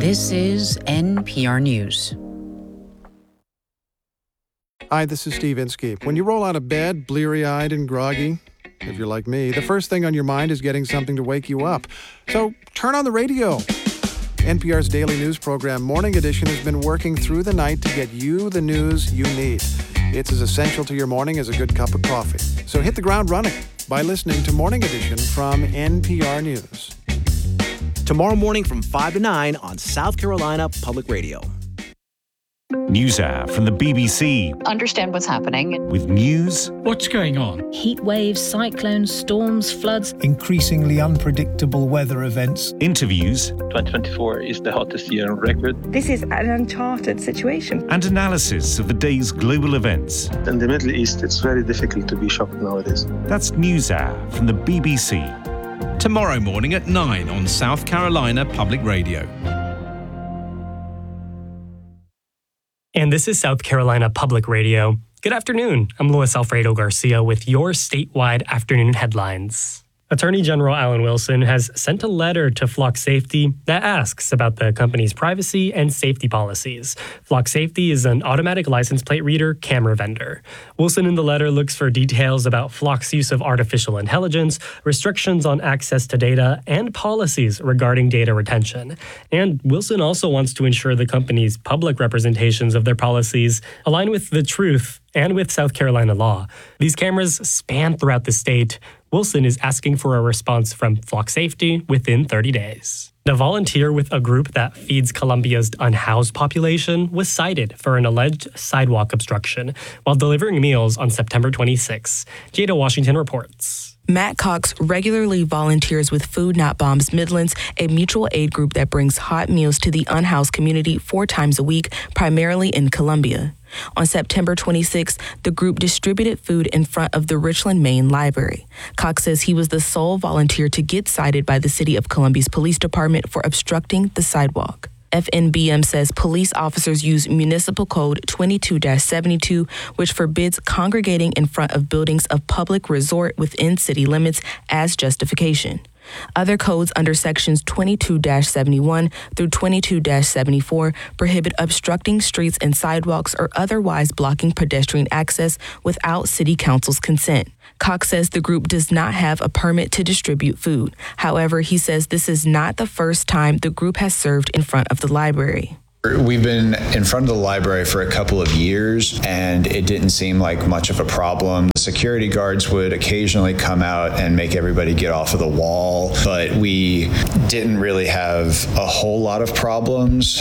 This is NPR News. Hi, this is Steve Inskeep. When you roll out of bed, bleary-eyed and groggy, if you're like me, the first thing on your mind is getting something to wake you up. So turn on the radio. NPR's daily news program, Morning Edition, has been working through the night to get you the news you need. It's as essential to your morning as a good cup of coffee. So hit the ground running by listening to Morning Edition from NPR News. Tomorrow morning from 5 to 9 on South Carolina Public Radio. News app from the BBC. Understand what's happening. With news. What's going on? Heat waves, cyclones, storms, floods. Increasingly unpredictable weather events. Interviews. 2024 is the hottest year on record. This is an uncharted situation. And analysis of the day's global events. In the Middle East, it's very difficult to be shocked nowadays. That's News app from the BBC. Tomorrow morning at 9 on South Carolina Public Radio. And this is South Carolina Public Radio. Good afternoon. I'm Luis Alfredo Garcia with your statewide afternoon headlines. Attorney General Alan Wilson has sent a letter to Flock Safety that asks about the company's privacy and safety policies. Flock Safety is an automatic license plate reader camera vendor. Wilson in the letter looks for details about Flock's use of artificial intelligence, restrictions on access to data, and policies regarding data retention. And Wilson also wants to ensure the company's public representations of their policies align with the truth and with South Carolina law. These cameras span throughout the state. Wilson is asking for a response from Flock Safety within 30 days. A volunteer with a group that feeds Columbia's unhoused population was cited for an alleged sidewalk obstruction while delivering meals on September 26. Jada Washington reports. Matt Cox regularly volunteers with Food Not Bombs Midlands, a mutual aid group that brings hot meals to the unhoused community 4 times a week, primarily in Columbia. On September 26th, the group distributed food in front of the Richland Main Library. Cox says he was the sole volunteer to get cited by the City of Columbia's police department for obstructing the sidewalk. FNBM says police officers use Municipal Code 22-72, which forbids congregating in front of buildings of public resort within city limits as justification. Other codes under sections 22-71 through 22-74 prohibit obstructing streets and sidewalks or otherwise blocking pedestrian access without city council's consent. Cox says the group does not have a permit to distribute food. However, he says this is not the first time the group has served in front of the library. We've been in front of the library for a couple of years, and it didn't seem like much of a problem. The security guards would occasionally come out and make everybody get off of the wall, but we didn't really have a whole lot of problems.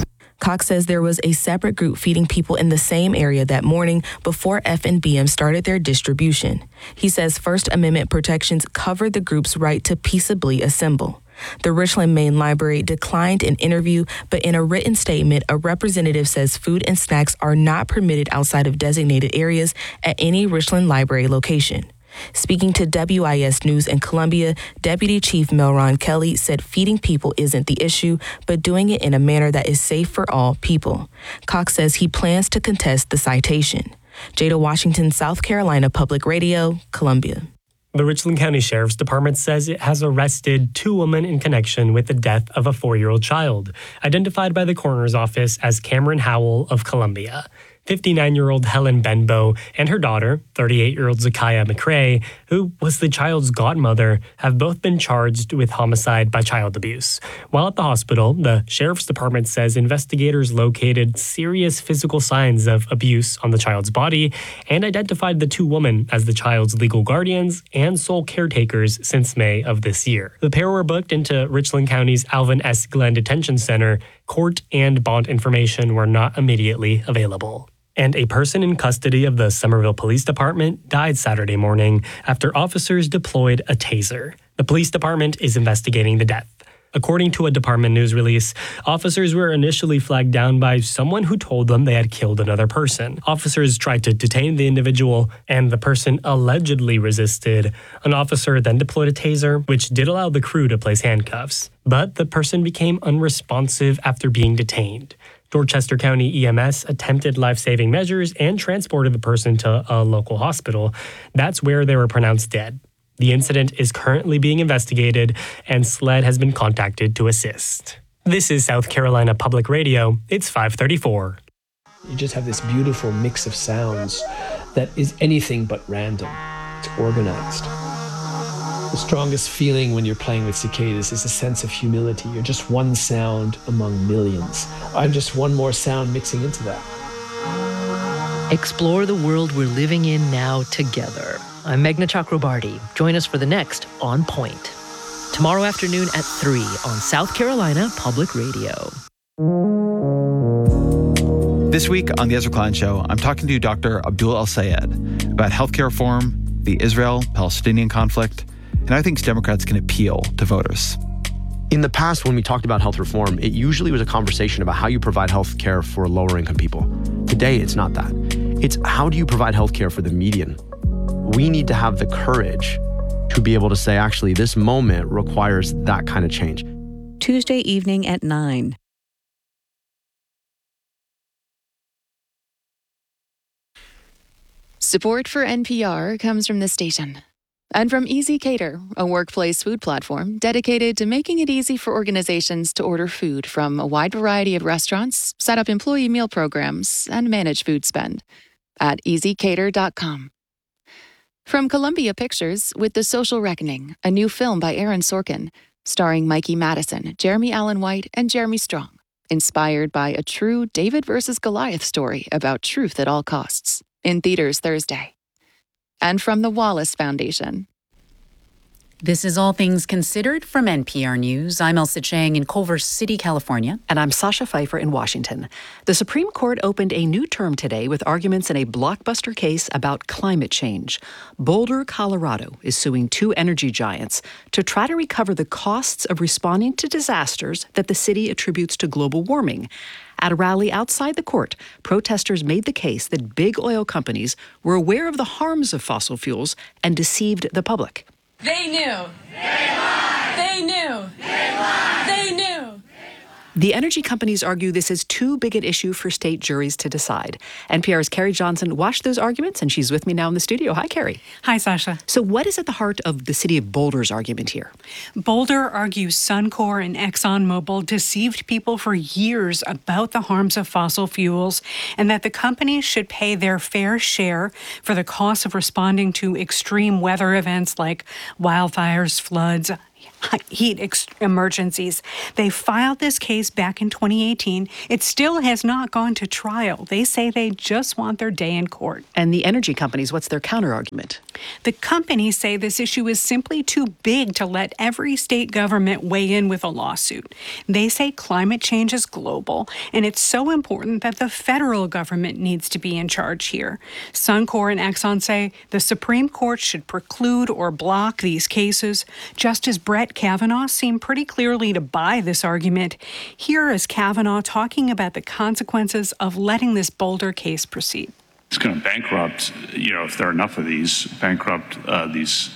Cox says there was a separate group feeding people in the same area that morning before FNBM started their distribution. He says First Amendment protections cover the group's right to peaceably assemble. The Richland Main Library declined an interview, but in a written statement, a representative says food and snacks are not permitted outside of designated areas at any Richland Library location. Speaking to WIS News in Columbia, Deputy Chief Melron Kelly said feeding people isn't the issue, but doing it in a manner that is safe for all people. Cox says he plans to contest the citation. Jada Washington, South Carolina Public Radio, Columbia. The Richland County Sheriff's Department says it has arrested 2 women in connection with the death of a 4-year-old child, identified by the coroner's office as Cameron Howell of Columbia. 59-year-old Helen Benbow and her daughter, 38-year-old Zakiah McRae, who was the child's godmother, have both been charged with homicide by child abuse. While at the hospital, the Sheriff's Department says investigators located serious physical signs of abuse on the child's body and identified the 2 women as the child's legal guardians and sole caretakers since May of this year. The pair were booked into Richland County's Alvin S. Glenn Detention Center. Court and bond information were not immediately available. And a person in custody of the Somerville Police Department died Saturday morning after officers deployed a taser. The police department is investigating the death. According to a department news release, officers were initially flagged down by someone who told them they had killed another person. Officers tried to detain the individual, and the person allegedly resisted. An officer then deployed a taser, which did allow the crew to place handcuffs. But the person became unresponsive after being detained. Dorchester County EMS attempted life-saving measures and transported the person to a local hospital. That's where they were pronounced dead. The incident is currently being investigated, and SLED has been contacted to assist. This is South Carolina Public Radio. It's 5:34. You just have this beautiful mix of sounds that is anything but random. It's organized. The strongest feeling when you're playing with cicadas is a sense of humility. You're just one sound among millions. I'm just one more sound mixing into that. Explore the world we're living in now together. I'm Meghna Chakrabarti. Join us for the next On Point. Tomorrow afternoon at 3 on South Carolina Public Radio. This week on The Ezra Klein Show, I'm talking to Dr. Abdul El-Sayed about healthcare reform, the Israel-Palestinian conflict, and I think Democrats can appeal to voters. In the past, when we talked about health reform, it usually was a conversation about how you provide health care for lower-income people. Today, it's not that. It's how do you provide health care for the median? We need to have the courage to be able to say, actually, this moment requires that kind of change. Tuesday evening at 9. Support for NPR comes from this station and from Easy Cater, a workplace food platform dedicated to making it easy for organizations to order food from a wide variety of restaurants, set up employee meal programs, and manage food spend at easycater.com. From Columbia Pictures with The Social Reckoning, a new film by Aaron Sorkin, starring Mikey Madison, Jeremy Allen White, and Jeremy Strong, inspired by a true David versus Goliath story about truth at all costs. In theaters Thursday. And from the Wallace Foundation. This is All Things Considered from NPR News. I'm Elsa Chang in Culver City, California. And I'm Sasha Pfeiffer in Washington. The Supreme Court opened a new term today with arguments in a blockbuster case about climate change. Boulder, Colorado is suing two energy giants to try to recover the costs of responding to disasters that the city attributes to global warming. At a rally outside the court, protesters made the case that big oil companies were aware of the harms of fossil fuels and deceived the public. They knew. They lied. They knew. They lied. They knew. The energy companies argue this is too big an issue for state juries to decide. NPR's Carrie Johnson watched those arguments, and she's with me now in the studio. Hi, Carrie. Hi, Sasha. So what is at the heart of the city of Boulder's argument here? Boulder argues Suncor and ExxonMobil deceived people for years about the harms of fossil fuels and that the companies should pay their fair share for the cost of responding to extreme weather events like wildfires, floods, heat emergencies. They filed this case back in 2018. It still has not gone to trial. They say they just want their day in court. And the energy companies, what's their counterargument? The companies say this issue is simply too big to let every state government weigh in with a lawsuit. They say climate change is global, and it's so important that the federal government needs to be in charge here. Suncor and Exxon say the Supreme Court should preclude or block these cases. Justice Brett Kavanaugh seemed pretty clearly to buy this argument. Here is Kavanaugh talking about the consequences of letting this Boulder case proceed. It's going to bankrupt, if there are enough of these, bankrupt these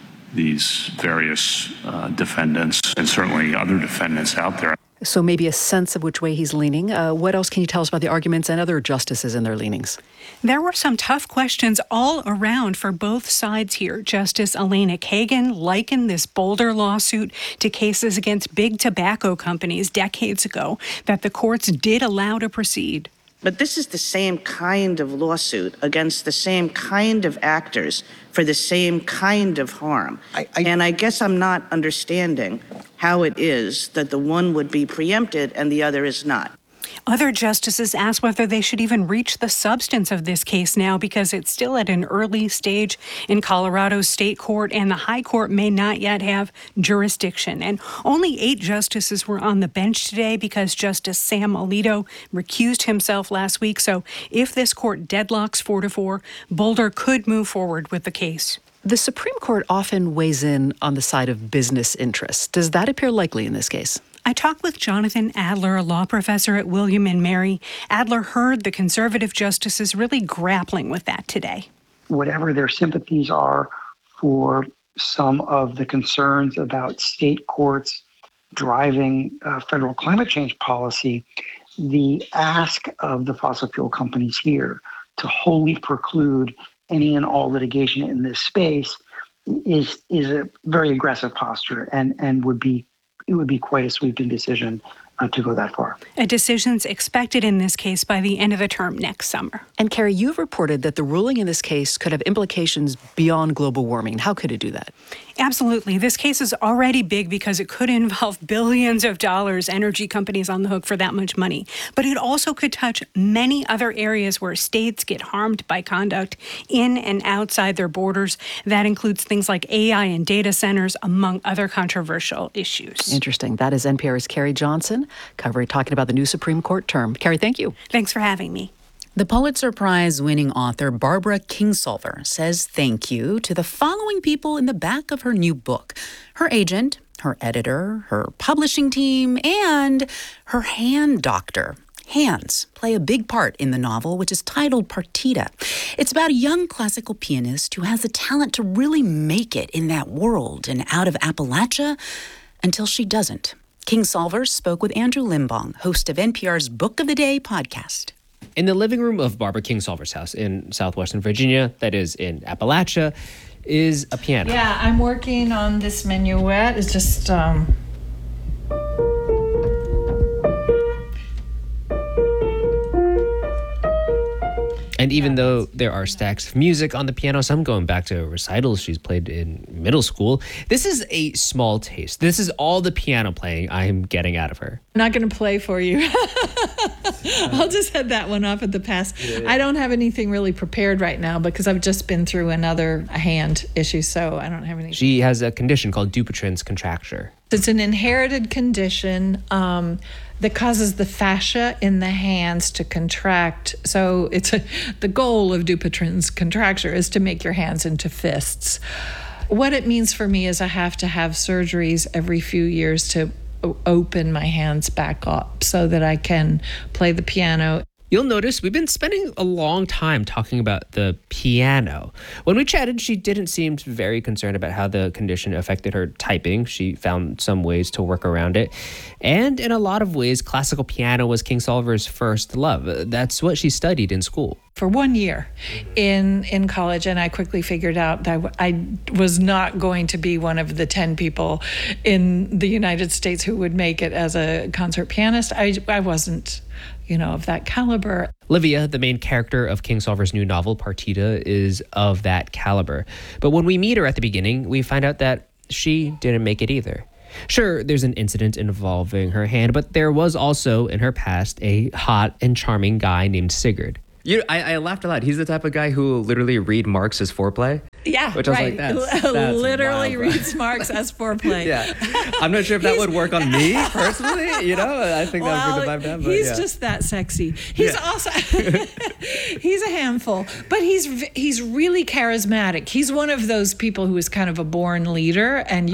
various defendants and certainly other defendants out there. So maybe a sense of which way he's leaning. What else can you tell us about the arguments and other justices and their leanings? There were some tough questions all around for both sides here. Justice Elena Kagan likened this Boulder lawsuit to cases against big tobacco companies decades ago that the courts did allow to proceed. But this is the same kind of lawsuit against the same kind of actors for the same kind of harm. And I guess I'm not understanding how it is that the one would be preempted and the other is not. Other justices asked whether they should even reach the substance of this case now because it's still at an early stage in Colorado's state court and the high court may not yet have jurisdiction. And only 8 justices were on the bench today because Justice Sam Alito recused himself last week. So if this court deadlocks 4-4, Boulder could move forward with the case. The Supreme Court often weighs in on the side of business interests. Does that appear likely in this case? I talked with Jonathan Adler, a law professor at William & Mary. Adler heard the conservative justices really grappling with that today. Whatever their sympathies are for some of the concerns about state courts driving federal climate change policy, the ask of the fossil fuel companies here to wholly preclude any and all litigation in this space is a very aggressive posture and would be quite a sweeping decision to go that far. A decision's expected in this case by the end of the term next summer. And Carrie, you've reported that the ruling in this case could have implications beyond global warming. How could it do that? Absolutely. This case is already big because it could involve billions of dollars, energy companies on the hook for that much money. But it also could touch many other areas where states get harmed by conduct in and outside their borders. That includes things like AI and data centers, among other controversial issues. Interesting. That is NPR's Carrie Johnson talking about the new Supreme Court term. Carrie, thank you. Thanks for having me. The Pulitzer Prize-winning author Barbara Kingsolver says thank you to the following people in the back of her new book: her agent, her editor, her publishing team, and her hand doctor. Hands play a big part in the novel, which is titled Partita. It's about a young classical pianist who has the talent to really make it in that world and out of Appalachia until she doesn't. Kingsolver spoke with Andrew Limbong, host of NPR's Book of the Day podcast. In the living room of Barbara Kingsolver's house in southwestern Virginia, that is in Appalachia, is a piano. Yeah, I'm working on this minuet. It's just And even though there are stacks of music on the piano, some going back to recitals she's played in middle school, this is a small taste. This is all the piano playing I'm getting out of her. I'm not going to play for you. I'll just head that one off at the pass. I don't have anything really prepared right now because I've just been through another hand issue, so I don't have anything. She has a condition called Dupuytren's contracture. It's an inherited condition that causes the fascia in the hands to contract. So the goal of Dupuytren's contracture is to make your hands into fists. What it means for me is I have to have surgeries every few years to open my hands back up so that I can play the piano. You'll notice we've been spending a long time talking about the piano. When we chatted, she didn't seem very concerned about how the condition affected her typing. She found some ways to work around it. And in a lot of ways, classical piano was Kingsolver's first love. That's what she studied in school. For 1 year in college, and I quickly figured out that I was not going to be one of the 10 people in the United States who would make it as a concert pianist. I wasn't, of that caliber. Livia, the main character of Kingsolver's new novel, Partita, is of that caliber. But when we meet her at the beginning, we find out that she didn't make it either. Sure, there's an incident involving her hand, but there was also, in her past, a hot and charming guy named Sigurd. I laughed a lot. He's the type of guy who will literally read Marx's Foreplay. Yeah, which I was like, that's literally wild, reads Marx as foreplay. Yeah, I'm not sure if that would work on me personally. I think that would be the vibe to have. He's just that sexy. He's also he's a handful, but he's really charismatic. He's one of those people who is kind of a born leader, and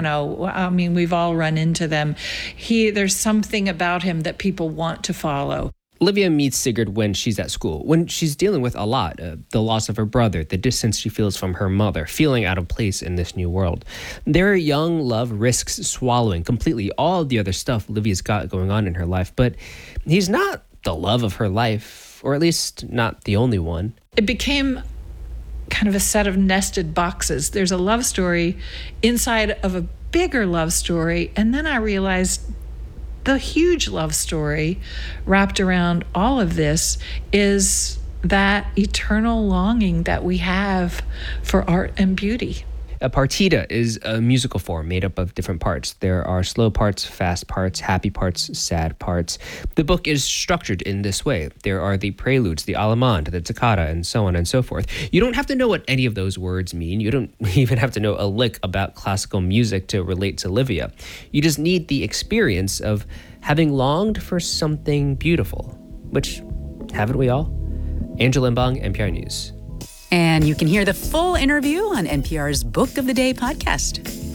we've all run into them. There's something about him that people want to follow. Livia meets Sigurd when she's at school, when she's dealing with a lot, the loss of her brother, the distance she feels from her mother, feeling out of place in this new world. Their young love risks swallowing completely all the other stuff Livia's got going on in her life, but he's not the love of her life, or at least not the only one. It became kind of a set of nested boxes. There's a love story inside of a bigger love story, and then I realized the huge love story wrapped around all of this is that eternal longing that we have for art and beauty. A partita is a musical form made up of different parts. There are slow parts, fast parts, happy parts, sad parts. The book is structured in this way. There are the preludes, the allemande, the toccata, and so on and so forth. You don't have to know what any of those words mean. You don't even have to know a lick about classical music to relate to Livia. You just need the experience of having longed for something beautiful, which haven't we all? Andrew Limbong, NPR News. And you can hear the full interview on NPR's Book of the Day podcast.